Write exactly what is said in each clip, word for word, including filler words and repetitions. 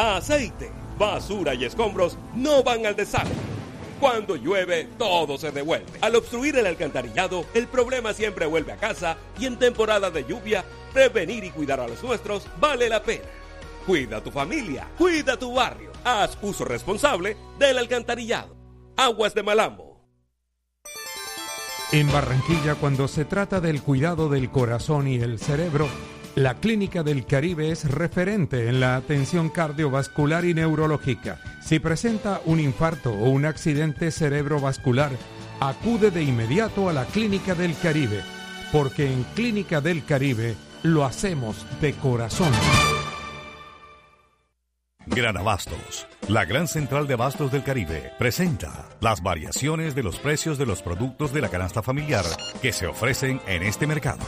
aceite, basura y escombros no van al desagüe. Cuando llueve, todo se devuelve. Al obstruir el alcantarillado, el problema siempre vuelve a casa y en temporada de lluvia, prevenir y cuidar a los nuestros vale la pena. Cuida a tu familia, cuida tu barrio. Haz uso responsable del alcantarillado. Aguas de Malambo. En Barranquilla, cuando se trata del cuidado del corazón y el cerebro, la Clínica del Caribe es referente en la atención cardiovascular y neurológica. Si presenta un infarto o un accidente cerebrovascular, acude de inmediato a la Clínica del Caribe, porque en Clínica del Caribe lo hacemos de corazón. Gran Abastos, la gran central de abastos del Caribe, presenta las variaciones de los precios de los productos de la canasta familiar que se ofrecen en este mercado.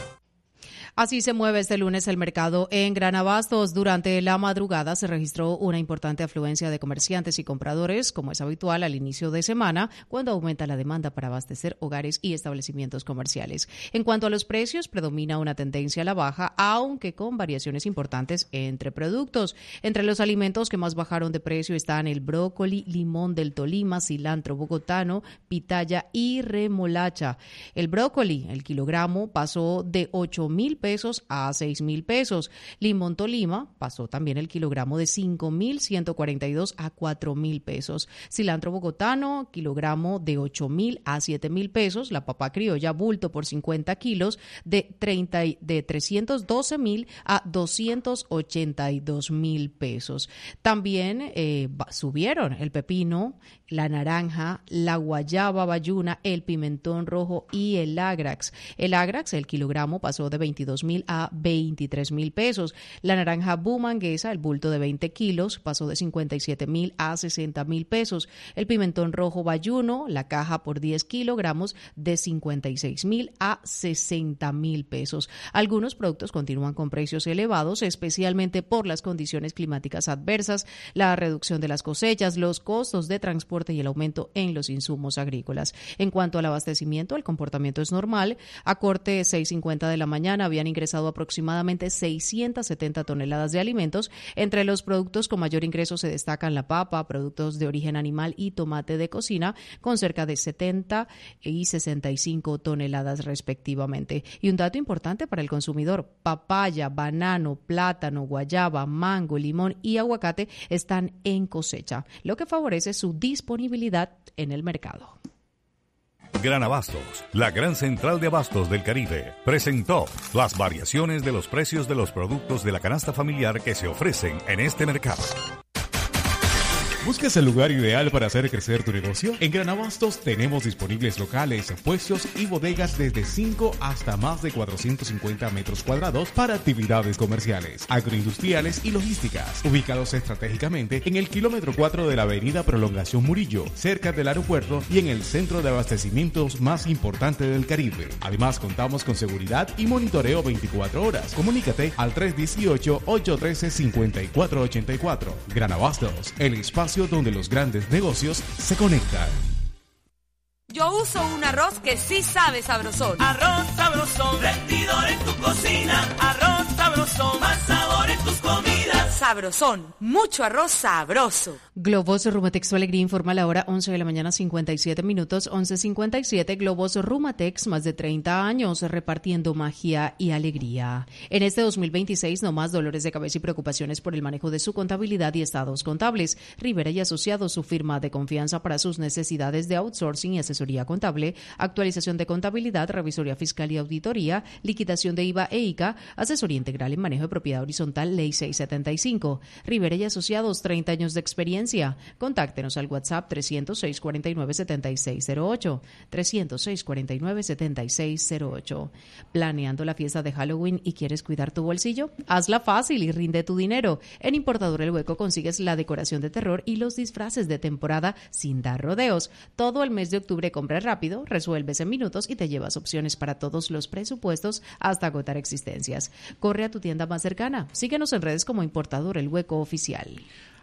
Así se mueve este lunes el mercado en Gran Abastos. Durante la madrugada se registró una importante afluencia de comerciantes y compradores, como es habitual al inicio de semana, cuando aumenta la demanda para abastecer hogares y establecimientos comerciales. En cuanto a los precios, predomina una tendencia a la baja, aunque con variaciones importantes entre productos. Entre los alimentos que más bajaron de precio están el brócoli, limón del Tolima, cilantro bogotano, pitaya y remolacha. El brócoli, el kilogramo, pasó de ocho mil pesos a seis mil pesos. Limón Tolima pasó también el kilogramo de cinco mil ciento cuarenta y dos a cuatro mil pesos. Cilantro bogotano, kilogramo de ocho mil a siete mil pesos. La papa criolla bulto por cincuenta kilos de, treinta, de trescientos doce mil a doscientos ochenta y dos mil pesos. También eh, subieron el pepino, la naranja, la guayaba bayuna, el pimentón rojo y el ágrax. El ágrax, el kilogramo, pasó de veintidós mil a veintitrés mil pesos. La naranja bumanguesa, el bulto de veinte kilos, pasó de cincuenta y siete mil a sesenta mil pesos. El pimentón rojo bayuno, la caja por diez kilogramos, de cincuenta y seis mil a sesenta mil pesos. Algunos productos continúan con precios elevados, especialmente por las condiciones climáticas adversas, la reducción de las cosechas, los costos de transporte y el aumento en los insumos agrícolas. En cuanto al abastecimiento, el comportamiento es normal. A corte seis cincuenta de la mañana habían ingresado aproximadamente seiscientas setenta toneladas de alimentos. Entre los productos con mayor ingreso se destacan la papa, productos de origen animal y tomate de cocina, con cerca de setenta y sesenta y cinco toneladas respectivamente. Y un dato importante para el consumidor: papaya, banano, plátano, guayaba, mango, limón y aguacate están en cosecha, lo que favorece su disponibilidad en el mercado. Gran Abastos, la gran central de abastos del Caribe, presentó las variaciones de los precios de los productos de la canasta familiar que se ofrecen en este mercado. ¿Buscas el lugar ideal para hacer crecer tu negocio? En Gran Abastos tenemos disponibles locales, puestos y bodegas desde cinco hasta más de cuatrocientos cincuenta metros cuadrados para actividades comerciales, agroindustriales y logísticas, ubicados estratégicamente en el kilómetro cuatro de la avenida Prolongación Murillo, cerca del aeropuerto y en el centro de abastecimientos más importante del Caribe. Además, contamos con seguridad y monitoreo veinticuatro horas. Comunícate al tres uno ocho, ocho uno tres, cinco cuatro ocho cuatro. Gran Abastos, el espacio donde los grandes negocios se conectan. Yo uso un arroz que sí sabe sabrosón. Arroz sabrosón, rendidor en tu cocina. Arroz sabrosón, más sabor en tus comidas. Sabrosón, mucho arroz sabroso. Globos Rumatex Tu Alegría informa a la hora once de la mañana, cincuenta y siete minutos, once cincuenta y siete. Globos Rumatex, más de treinta años repartiendo magia y alegría. En este dos mil veintiséis, no más dolores de cabeza y preocupaciones por el manejo de su contabilidad y estados contables. Rivera y Asociados, su firma de confianza para sus necesidades de outsourcing y asesoría contable, actualización de contabilidad, revisoría fiscal y auditoría, liquidación de I V A e I C A, asesoría integral en manejo de propiedad horizontal, Ley seiscientos setenta y cinco. Rivera y Asociados, treinta años de experiencia. Contáctenos al WhatsApp trescientos seis, cuarenta y nueve, setenta y seis cero ocho, trescientos seis, cuarenta y nueve, setenta y seis cero ocho. ¿Planeando la fiesta de Halloween y quieres cuidar tu bolsillo? Hazla fácil y rinde tu dinero. En Importador El Hueco consigues la decoración de terror y los disfraces de temporada sin dar rodeos. Todo el mes de octubre compra rápido, resuelves en minutos y te llevas opciones para todos los presupuestos hasta agotar existencias. Corre a tu tienda más cercana. Síguenos en redes como Importador El Hueco Oficial.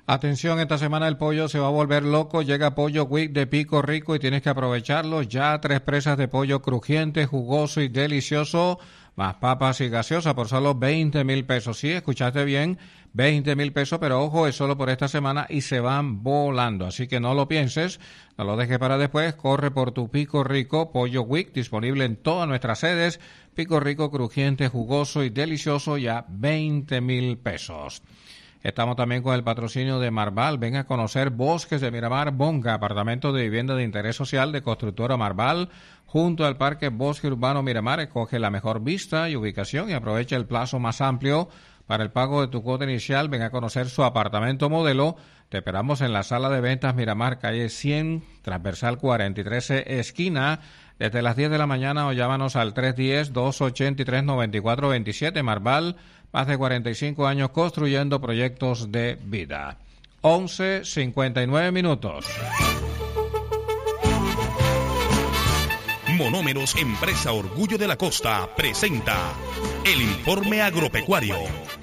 Atención, esta semana el pollo se va a volver loco. Llega Pollo Week de Pico Rico y tienes que aprovecharlo. Ya tres presas de pollo crujiente, jugoso y delicioso, más papas y gaseosa por solo veinte mil pesos. Sí, escuchaste bien, veinte mil pesos, pero ojo, es solo por esta semana y se van volando. Así que no lo pienses, no lo dejes para después. Corre por tu Pico Rico Pollo Week, disponible en todas nuestras sedes. Pico Rico, crujiente, jugoso y delicioso, ya veinte mil pesos. Estamos también con el patrocinio de Marval. Ven a conocer Bosques de Miramar, Bonga, apartamento de vivienda de interés social de Constructora Marval, junto al Parque Bosque Urbano Miramar. Escoge la mejor vista y ubicación y aprovecha el plazo más amplio para el pago de tu cuota inicial. Ven a conocer su apartamento modelo. Te esperamos en la sala de ventas Miramar, calle cien, transversal cuarenta y tres, esquina, desde las diez de la mañana, o llámanos al tres uno cero, dos ocho tres, nueve cuatro dos siete. Marval, más de cuarenta y cinco años construyendo proyectos de vida. once cincuenta y nueve minutos. Monómeros, empresa Orgullo de la Costa, presenta el informe agropecuario.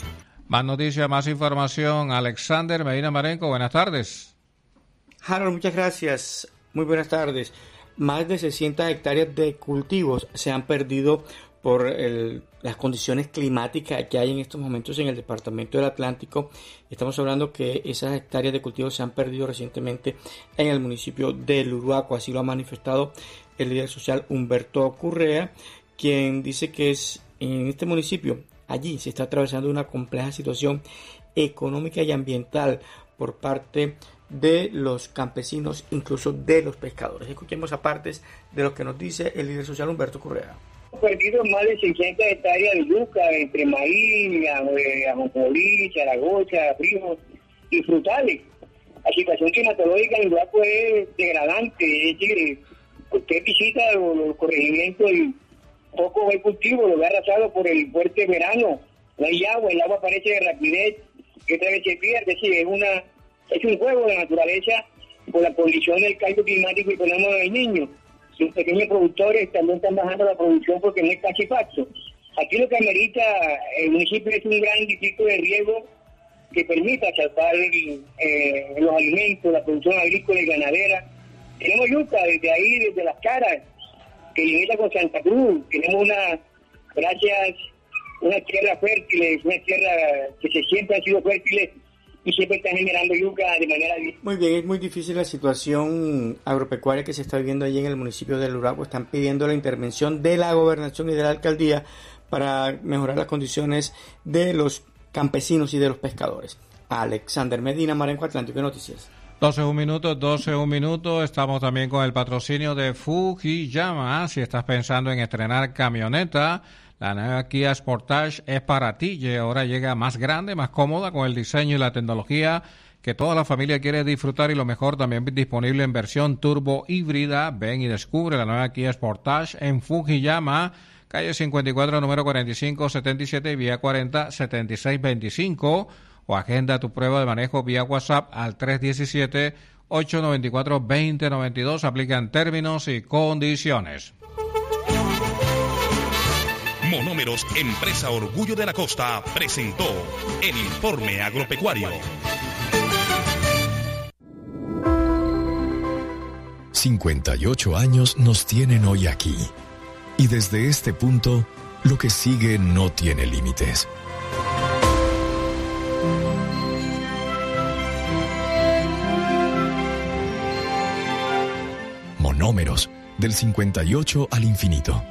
Más noticias, más información. Alexander Medina Marenco, buenas tardes. Harold, muchas gracias. Muy buenas tardes. Más de seiscientas hectáreas de cultivos se han perdido por el, las condiciones climáticas que hay en estos momentos en el departamento del Atlántico. Estamos hablando que esas hectáreas de cultivos se han perdido recientemente en el municipio de Uruaco. Así lo ha manifestado el líder social Humberto Correa, quien dice que es en este municipio, allí se está atravesando una compleja situación económica y ambiental por parte de los campesinos, incluso de los pescadores. Escuchemos a partes de lo que nos dice el líder social Humberto Correa. Hemos perdido más de seiscientas hectáreas de yuca entre maíz, ajonjolí, charagocha, frijos y frutales. La situación climatológica en Uruaco es degradante, es decir, usted visita los, los corregimientos y poco el cultivo, lo ve arrasado por el fuerte verano, no hay agua, el agua aparece de rapidez y otra vez se pierde. Es decir, es una es un juego de naturaleza por la condición del cambio climático y fenómeno del Niño. Los pequeños productores también están bajando la producción porque no es casi facto. Aquí lo que amerita el municipio es un gran distrito de riego que permita salvar eh, los alimentos, la producción agrícola y ganadera. Tenemos yuca desde ahí, desde Las Caras, que limita con Santa Cruz. Tenemos una, gracias, unas tierras fértiles, unas tierras que se siempre han sido fértiles y siempre están generando yuca de manera... Muy bien, es muy difícil la situación agropecuaria que se está viviendo allí en el municipio de Uruaco. Están pidiendo la intervención de la gobernación y de la alcaldía para mejorar las condiciones de los campesinos y de los pescadores. Alexander Medina, Marenco, Atlántico Noticias. doce un minuto, doce un minuto. Estamos también con el patrocinio de Fujiyama. Si estás pensando en estrenar camioneta, la nueva Kia Sportage es para ti y ahora llega más grande, más cómoda, con el diseño y la tecnología que toda la familia quiere disfrutar, y lo mejor, también disponible en versión turbo híbrida. Ven y descubre la nueva Kia Sportage en Fujiyama, calle cincuenta y cuatro, número cuarenta y cinco setenta y siete, vía cuarenta, setenta y seis veinticinco, o agenda tu prueba de manejo vía WhatsApp al tres uno siete, ocho nueve cuatro, dos cero nueve dos. Aplican términos y condiciones. Monómeros, empresa Orgullo de la Costa, presentó el informe agropecuario. cincuenta y ocho años nos tienen hoy aquí. Y desde este punto, lo que sigue no tiene límites. Monómeros, del cincuenta y ocho al infinito.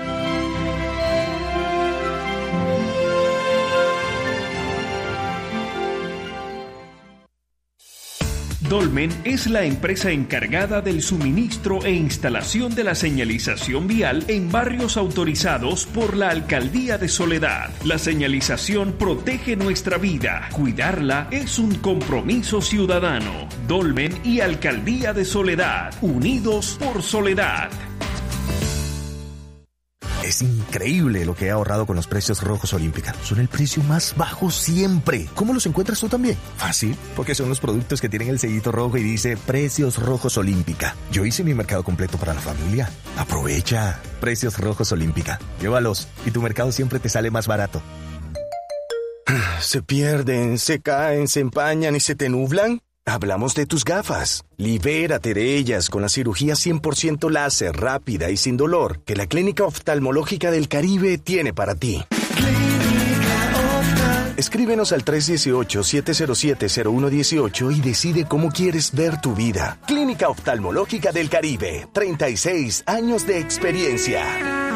Dolmen es la empresa encargada del suministro e instalación de la señalización vial en barrios autorizados por la Alcaldía de Soledad. La señalización protege nuestra vida. Cuidarla es un compromiso ciudadano. Dolmen y Alcaldía de Soledad, unidos por Soledad. Es increíble lo que he ahorrado con los precios rojos Olímpica. Son el precio más bajo siempre. ¿Cómo los encuentras tú también? Fácil, porque son los productos que tienen el sellito rojo y dice Precios Rojos Olímpica. Yo hice mi mercado completo para la familia. Aprovecha. Precios Rojos Olímpica. Llévalos y tu mercado siempre te sale más barato. ¿Se pierden, se caen, se empañan y se te nublan? Hablamos de tus gafas. Libérate de ellas con la cirugía cien por ciento láser, rápida y sin dolor que la Clínica Oftalmológica del Caribe tiene para ti. Escríbenos al tres uno ocho, siete cero siete, cero uno uno ocho y decide cómo quieres ver tu vida. Clínica Oftalmológica del Caribe. treinta y seis años de experiencia.